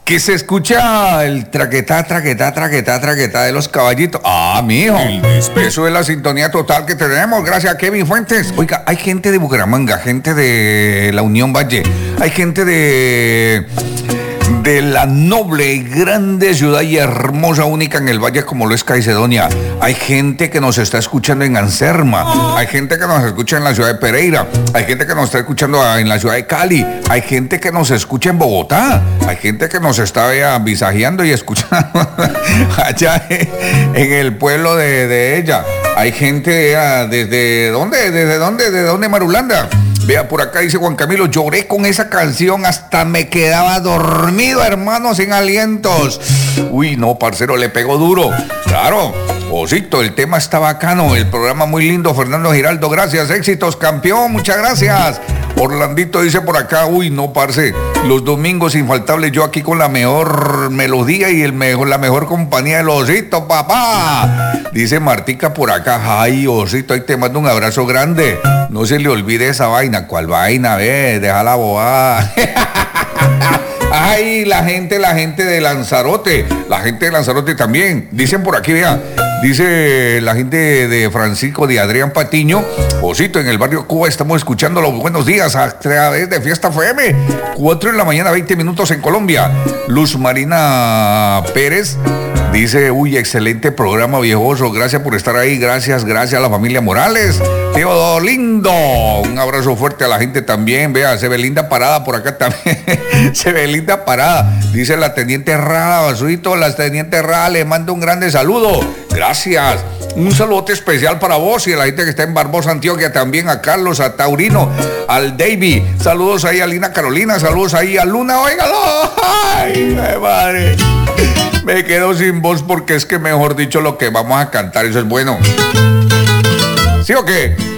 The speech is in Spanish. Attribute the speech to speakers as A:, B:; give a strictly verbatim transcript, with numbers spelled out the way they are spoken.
A: Que se escucha el traquetá, traquetá, traquetá, traquetá de los caballitos. Ah, mijo. Eso es la sintonía total que tenemos. Gracias a Kevin Fuentes. Oiga, hay gente de Bucaramanga, gente de la Unión Valle, hay gente de... de la noble y grande ciudad y hermosa, única en el valle como lo es Caicedonia. Hay gente que nos está escuchando en Anserma, hay gente que nos escucha en la ciudad de Pereira, hay gente que nos está escuchando en la ciudad de Cali, hay gente que nos escucha en Bogotá, hay gente que nos está vea, visajeando y escuchando allá en el pueblo de, de ella. Hay gente vea, desde dónde, desde dónde, de dónde Marulanda. Vea, por acá dice Juan Camilo, lloré con esa canción, hasta me quedaba dormido, hermano, sin alientos. Uy, no, parcero, le pegó duro. Claro, Osito, el tema está bacano, el programa muy lindo. Fernando Giraldo, gracias, éxitos, campeón, muchas gracias. Orlandito dice por acá, uy, no, parce, los domingos infaltables, yo aquí con la mejor melodía y el mejor, la mejor compañía del Osito, papá. Dice Martica por acá, ay, Osito, ahí te mando un abrazo grande. No se le olvide esa vaina. ¿Cuál vaina? Ve, deja la bobada. Ay, la gente, la gente de Lanzarote, la gente de Lanzarote también. Dicen por aquí, vea, dice la gente de Francisco de Adrián Patiño, Osito, en el barrio Cuba estamos escuchando los buenos días a través de Fiesta F M, cuatro de la mañana, veinte minutos en Colombia. Luz Marina Pérez dice, uy, excelente programa, viejoso, gracias por estar ahí, gracias, gracias a la familia Morales. Teodoro Lindo, un abrazo fuerte a la gente también, vea, se ve linda parada por acá también, se ve linda parada, dice la teniente Rada, Basuito, la teniente Rada le mando un grande saludo, gracias, un saludote especial para vos y a la gente que está en Barbosa, Antioquia, también a Carlos, a Taurino, al Davy, saludos ahí a Lina Carolina, saludos ahí a Luna, óigalo, ay, mi madre. Me quedo sin voz porque es que, mejor dicho, lo que vamos a cantar, eso es bueno. ¿Sí o qué?